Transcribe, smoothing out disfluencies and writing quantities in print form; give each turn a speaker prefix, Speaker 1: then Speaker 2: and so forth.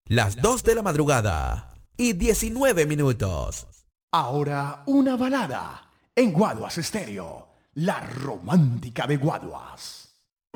Speaker 1: Las 2 de la madrugada y 19 minutos.
Speaker 2: Ahora una balada en Guaduas Estéreo, la romántica de Guaduas.